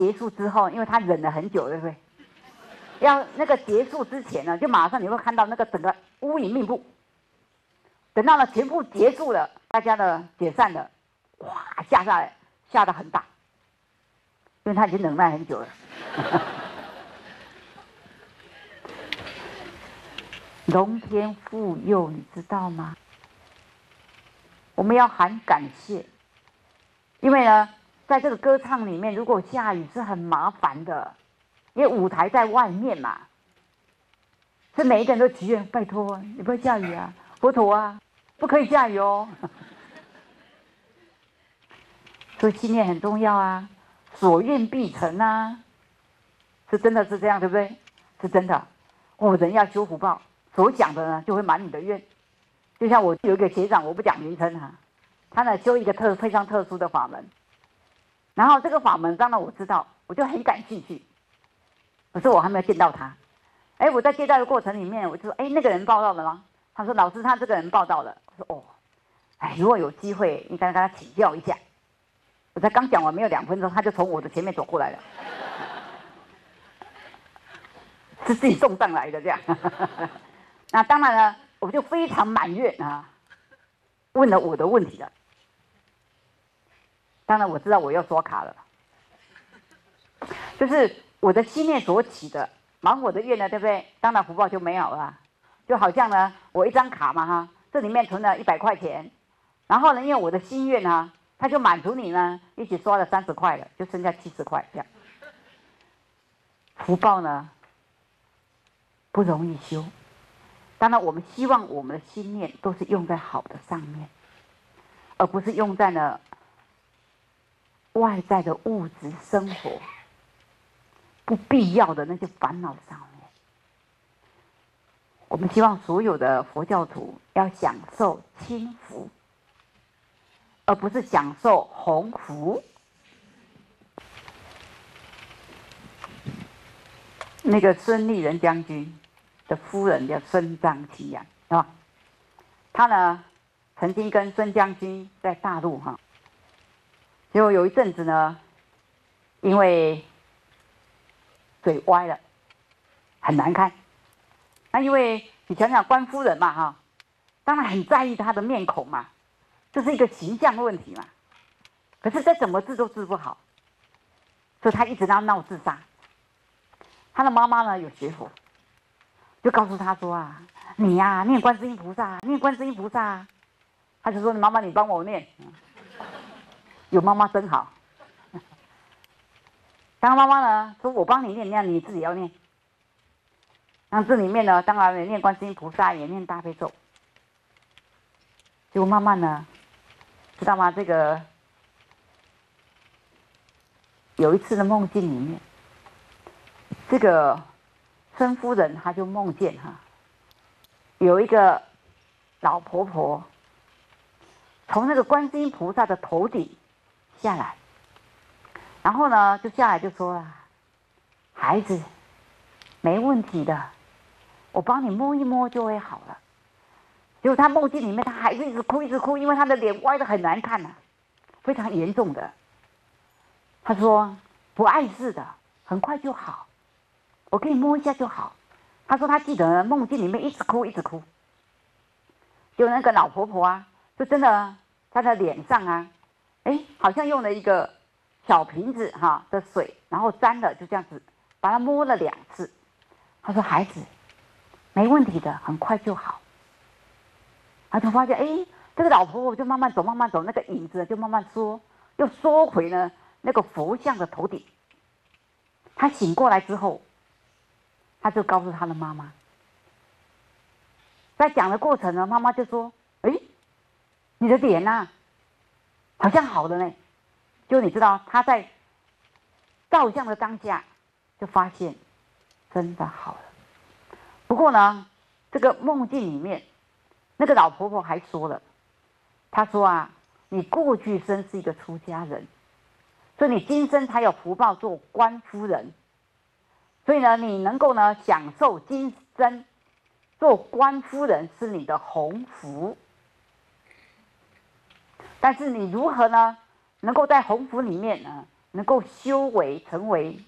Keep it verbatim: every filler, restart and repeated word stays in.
结束之后，因为他忍了很久，对不对？要那个结束之前呢，就马上你会看到那个整个乌云密布。等到呢全部结束了，大家呢解散了，哇，下下来，下得很大，因为他已经忍耐很久了。龙天护佑，你知道吗？我们要喊感谢，因为呢，在这个歌唱里面，如果下雨是很麻烦的，因为舞台在外面嘛，是每一个人都祈愿，拜托你不要下雨啊，佛陀啊，不可以下雨哦。所以信念很重要啊，所愿必成啊，是真的是这样，对不对？是真的。哦，人要修福报，所想的呢就会满你的愿。就像我有一个学长，我不讲名称哈，他呢修一个特非常特殊的法门，然后这个法门当然我知道，我就很感兴趣，可是我还没有见到他。哎，我在接待的过程里面，我就说，哎，那个人报道了吗？他说，老师，他这个人报道了。我说，哦，哎，如果有机会，应该跟他请教一下。我才刚讲完没有两分钟，他就从我的前面走过来了，是自己送上来的这样。那当然了，我就非常埋怨啊，问了我的问题了。当然我知道我要刷卡了，就是我的心念所起的，满我的愿呢，对不对？当然福报就没有了，就好像呢，我一张卡嘛哈，这里面存了一百块钱，然后呢，因为我的心愿啊。他就满足你呢，一起刷了三十块了，就剩下七十块这样。福报呢不容易修，当然我们希望我们的心念都是用在好的上面，而不是用在呢外在的物质生活不必要的那些烦恼上面。我们希望所有的佛教徒要享受轻福，而不是享受鸿福。那个孙立人将军的夫人叫孙张其阳，是吧？他呢，曾经跟孙将军在大陆哈，结果有一阵子呢，因为嘴歪了，很难看。那因为你想想官夫人嘛哈，当然很在意他的面孔嘛。这是一个形象问题嘛，可是再怎么治都治不好，所以他一直在闹自杀。他的妈妈呢有学佛，就告诉他说啊，你呀、啊、念观世音菩萨，念观世音菩萨。他就说，妈妈你帮我念，有妈妈真好。当妈妈呢说，我帮你念，那你自己要念。那这里面呢，当然也念观世音菩萨，也念大悲咒。结果慢慢呢。知道吗？这个有一次的梦境里面，这个孙夫人她就梦见哈，有一个老婆婆从那个观世音菩萨的头顶下来，然后呢就下来就说啊，孩子，没问题的，我帮你摸一摸就会好了。结果他梦境里面，他还是一直哭，一直哭，因为他的脸歪得很难看呐、啊，非常严重的。他说不碍事的，很快就好，我可以摸一下就好。他说他记得梦境里面一直哭，一直哭。就那个老婆婆啊，就真的她的脸上啊，哎，好像用了一个小瓶子哈的水，然后沾了，就这样子把它摸了两次。他说孩子，没问题的，很快就好。他就发现，哎，这个老婆婆就慢慢走，慢慢走，那个影子就慢慢缩，又缩回了那个佛像的头顶。他醒过来之后，他就告诉他的妈妈，在讲的过程呢，妈妈就说：“哎，你的脸呐、啊，好像好了呢。”就你知道，他在照相的当下就发现真的好了。不过呢，这个梦境里面。那个老婆婆还说了，她说啊，你过去生是一个出家人，所以你今生才有福报做官夫人，所以呢，你能够呢享受今生做官夫人是你的鸿福。但是你如何呢，能够在鸿福里面呢能够修为成为